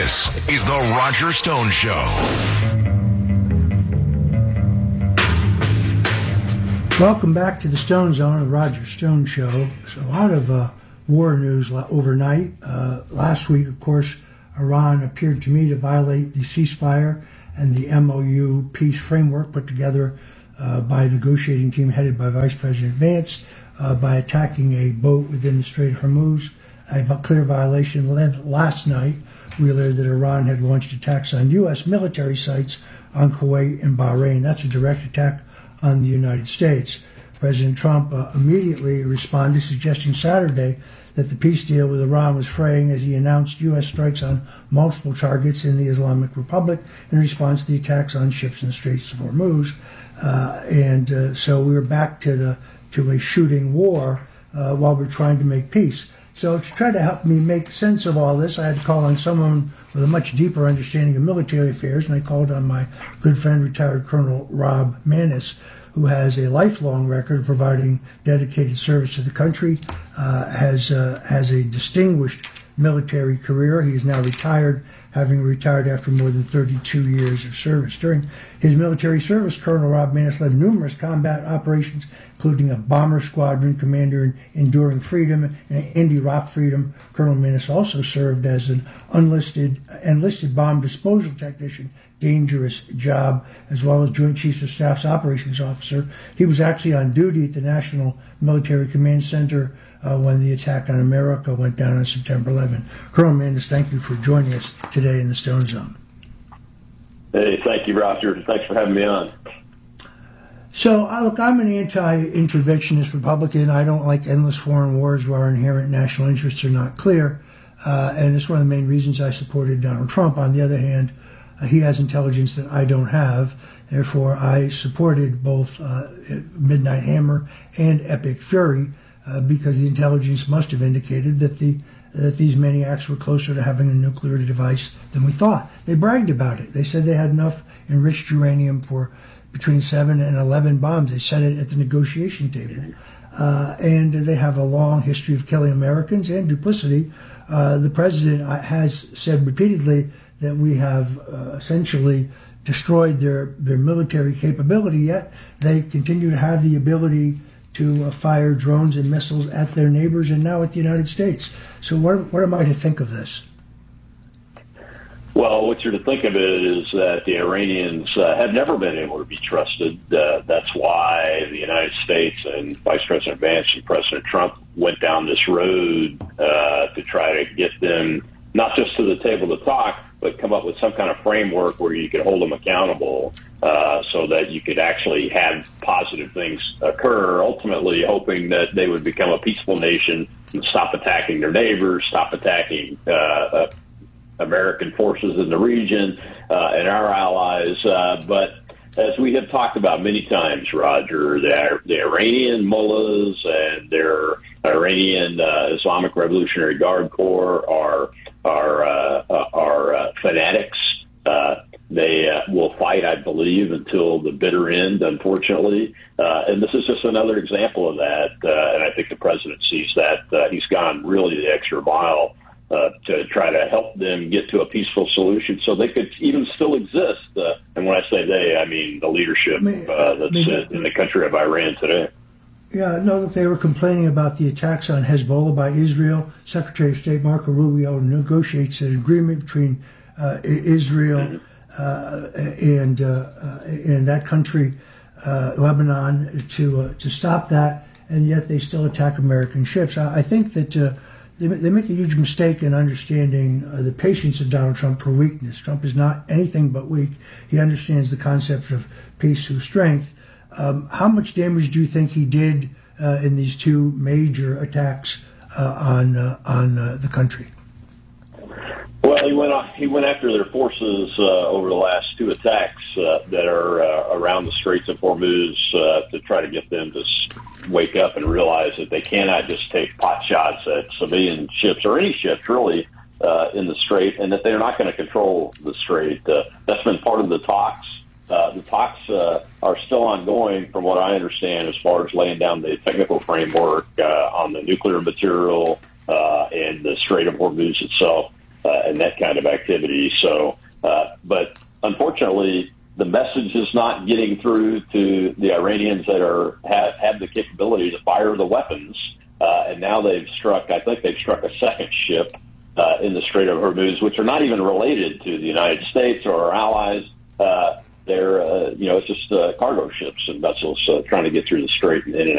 This is The Roger Stone Show. Welcome back to the Stone Zone, the Roger Stone Show. There's a lot of war news overnight. Last week, of course, Iran appeared to me to violate the ceasefire and the MOU peace framework put together by a negotiating team headed by Vice President Vance by attacking a boat within the Strait of Hormuz. A clear violation. Last night, we learned that Iran had launched attacks on U.S. military sites on Kuwait and Bahrain. That's a direct attack on the United States. President Trump immediately responded, suggesting Saturday that the peace deal with Iran was fraying as he announced U.S. strikes on multiple targets in the Islamic Republic in response to the attacks on ships in the Straits of Hormuz. So we were back to a shooting war while we're trying to make peace. So to try to help me make sense of all this, I had to call on someone with a much deeper understanding of military affairs, and I called on my good friend, retired Colonel Rob Maness, who has a lifelong record of providing dedicated service to the country, has a distinguished military career. He is now retired, having retired after more than 32 years of service. During his military service, Colonel Rob Maness led numerous combat operations, including a bomber squadron commander in Enduring Freedom and Indy Rock Freedom. Colonel Maness also served as an enlisted bomb disposal technician, dangerous job, as well as Joint Chiefs of Staff's operations officer. He was actually on duty at the National Military Command Center when the attack on America went down on September 11. Colonel Maness, thank you for joining us today in the Stone Zone. Hey, thank you, Roger. Thanks for having me on. So, look, I'm an anti-interventionist Republican. I don't like endless foreign wars where our inherent national interests are not clear. And it's one of the main reasons I supported Donald Trump. On the other hand, he has intelligence that I don't have. Therefore, I supported both Midnight Hammer and Epic Fury because the intelligence must have indicated that these maniacs were closer to having a nuclear device than we thought. They bragged about it. They said they had enough enriched uranium for between 7 and 11 bombs. They said it at the negotiation table. And they have a long history of killing Americans and duplicity. The president has said repeatedly that we have essentially destroyed their military capability, yet they continue to have the ability to fire drones and missiles at their neighbors and now at the United States. So what am I to think of this? Well, what you're to think of it is that the Iranians have never been able to be trusted. That's why the United States and Vice President Vance and President Trump went down this road to try to get them not just to the table to talk, but come up with some kind of framework where you could hold them accountable so that you could actually have positive things occur, ultimately hoping that they would become a peaceful nation and stop attacking their neighbors, stop attacking American forces in the region and our allies. But as we have talked about many times, Roger, the Iranian mullahs and their Iranian Islamic Revolutionary Guard Corps are fanatics. They will fight, I believe, until the bitter end, unfortunately. And this is just another example of that. And I think the president sees that. He's gone really the extra mile to try to help them get to a peaceful solution so they could even still exist. And when I say they, I mean the leadership that's in the country of Iran today. Yeah, no, they were complaining about the attacks on Hezbollah by Israel. Secretary of State Marco Rubio negotiates an agreement between Israel and that country, Lebanon, to stop that, and yet they still attack American ships. I think that they make a huge mistake in understanding the patience of Donald Trump for weakness. Trump is not anything but weak. He understands the concept of peace through strength. How much damage do you think he did in these two major attacks on the country? Well, he went after their forces over the last two attacks that are around the Straits of Hormuz to try to get them to wake up and realize that they cannot just take pot shots at civilian ships or any ships really in the Strait, and that they're not going to control the Strait. That's been part of the talks. The talks are still ongoing, from what I understand, as far as laying down the technical framework on the nuclear material and the Strait of Hormuz itself. and that kind of activity. So, but unfortunately, the message is not getting through to the Iranians that have the capability to fire the weapons. And now they've struck a second ship in the Strait of Hormuz, which are not even related to the United States or our allies. They're, it's just cargo ships and vessels trying to get through the strait and in and